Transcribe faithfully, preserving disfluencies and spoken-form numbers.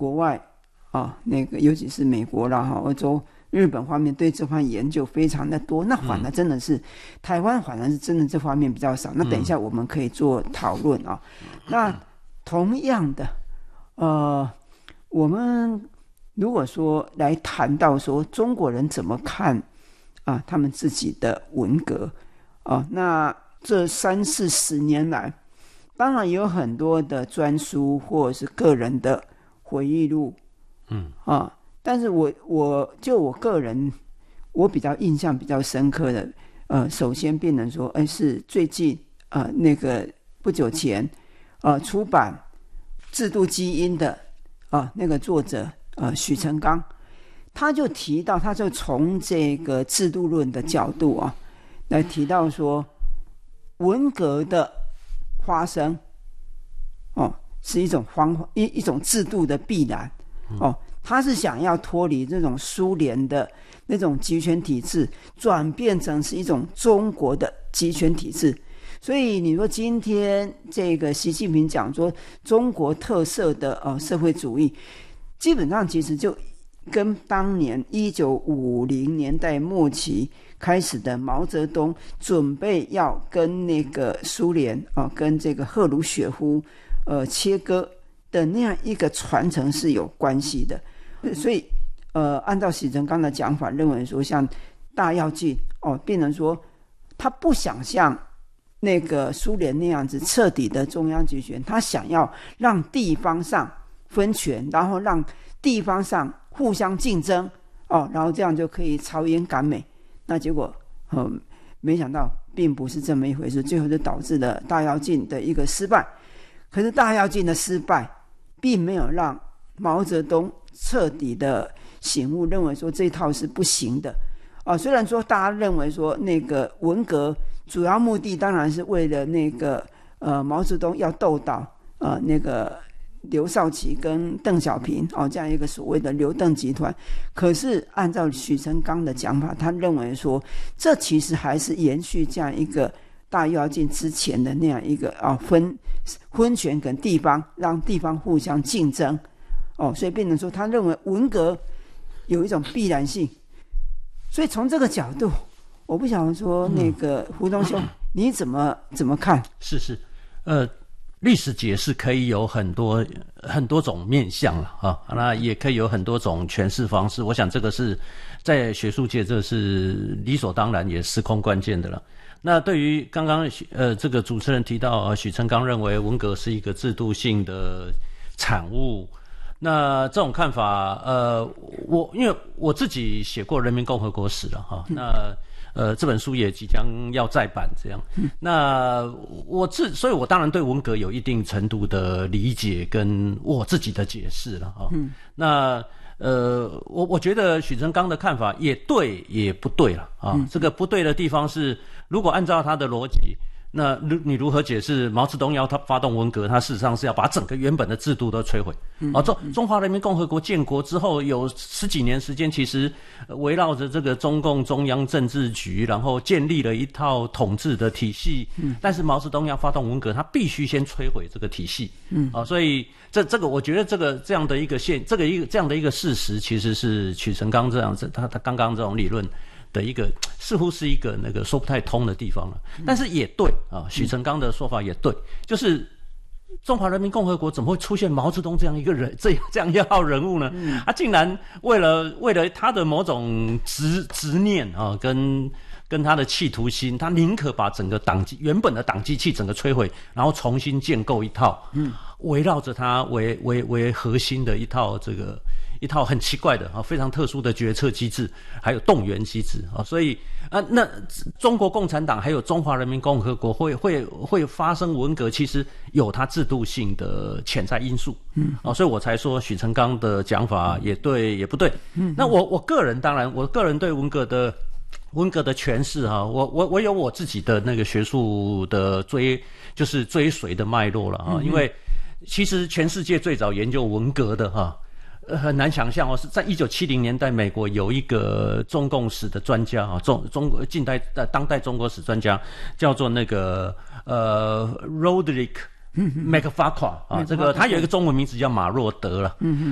国外啊，那个尤其是美国啦哈，欧洲、日本方面对这方面研究非常的多。那反而真的是、嗯、台湾反而是真的这方面比较少。那等一下我们可以做讨论啊。嗯、那同样的，呃，我们如果说来谈到说中国人怎么看啊他们自己的文革啊，那这三四十年来，当然有很多的专书或者是个人的回忆录，嗯啊，但是我我就我个人，我比较印象比较深刻的，呃，首先变成说，哎，是最近呃那个不久前，呃出版《制度基因》的啊、呃、那个作者呃许成刚，他就提到，他就从这个制度论的角度啊，来提到说，文革的发生，哦，是一种方一一种制度的必然，哦，他是想要脱离这种苏联的那种集权体制，转变成是一种中国的集权体制。所以你说今天这个习近平讲说中国特色的呃社会主义，基本上其实就跟当年一九五零年代末期开始的毛泽东准备要跟那个苏联啊、呃，跟这个赫鲁雪夫呃切割的那样一个传承是有关系的。所以呃，按照许成刚的讲法，认为说像大跃进哦，变成说他不想像那个苏联那样子彻底的中央集权，他想要让地方上分权，然后让地方上互相竞争哦，然后这样就可以朝烟赶美。那结果呃，没想到并不是这么一回事，最后就导致了大跃进的一个失败。可是大跃进的失败并没有让毛泽东彻底的醒悟，认为说这套是不行的啊。虽然说大家认为说那个文革主要目的当然是为了那个呃毛泽东要斗倒呃那个刘少奇跟邓小平哦这样一个所谓的刘邓集团，可是按照许成刚的讲法，他认为说这其实还是延续这样一个大跃进之前的那样一个啊分分权跟地方，让地方互相竞争哦，所以变成说他认为文革有一种必然性。所以从这个角度，我不想说那个胡东兄、嗯、你怎么怎么看？ 是是，呃，历史解释可以有很多很多种面向了啊，那也可以有很多种诠释方式。我想这个是在学术界这是理所当然也司空关键的了。那对于刚刚呃这个主持人提到、呃、许成刚认为文革是一个制度性的产物。那这种看法，呃，我因为我自己写过《人民共和国史》了哈，那呃这本书也即将要再版，这样，那我自，所以我当然对文革有一定程度的理解跟我自己的解释了哈。那呃，我我觉得许成刚的看法也对，也不对了啊。这个不对的地方是，如果按照他的逻辑，那你如何解释毛泽东要他发动文革？他事实上是要把整个原本的制度都摧毁。嗯、啊，中中华人民共和国建国之后有十几年时间，其实围绕着这个中共中央政治局，然后建立了一套统治的体系。嗯，但是毛泽东要发动文革，他必须先摧毁这个体系。嗯，啊，所以这这个我觉得这个这样的一个现，这个一个这样的一个事实，其实是许成刚这样子，他他刚刚这种理论的一个似乎是一个那个说不太通的地方了，但是也对啊，许成刚的说法也对，就是中华人民共和国怎么会出现毛泽东这样一个人，这样这样一号人物呢？嗯、他竟然为了为了他的某种执执念啊，跟跟他的企图心，他宁可把整个党原本的党机器整个摧毁，然后重新建构一套，嗯，围绕着他为为为核心的一套这个。一套很奇怪的啊，非常特殊的决策机制，还有动员机制啊，所以啊，那中国共产党还有中华人民共和国会会会发生文革，其实有它制度性的潜在因素，嗯啊，所以我才说许成刚的讲法也对也不对，嗯，那我我个人当然，我个人对文革的文革的诠释哈，我我我有我自己的那个学术的追，就是追随的脉络了啊，因为其实全世界最早研究文革的哈。呃，很难想象哦，是在一九七零年代，美国有一个中共史的专家啊，中中国近代呃当代中国史专家，叫做那个呃 Roderick MacFarquhar 啊，这个他有一个中文名字叫马若德了。